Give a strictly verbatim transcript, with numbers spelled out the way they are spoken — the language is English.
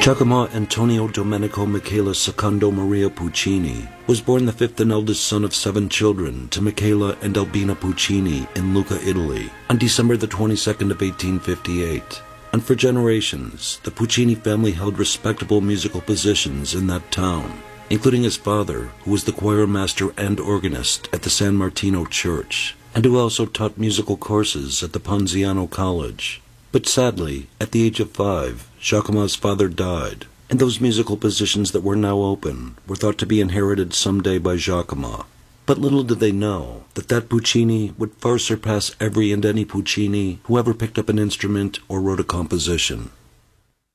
Giacomo Antonio Domenico Michele Secondo Maria Puccini was born the fifth and eldest son of seven children to Michela and Albina Puccini in Lucca, Italy, on December the twenty-second of eighteen fifty-eight. And for generations, the Puccini family held respectable musical positions in that town, including his father, who was the choir master and organist at the San Martino Church, and who also taught musical courses at the Ponziano College. But sadly, at the age of five, Giacomo's father died, and those musical positions that were now open were thought to be inherited someday by Giacomo. But little did they know that that Puccini would far surpass every and any Puccini who ever picked up an instrument or wrote a composition.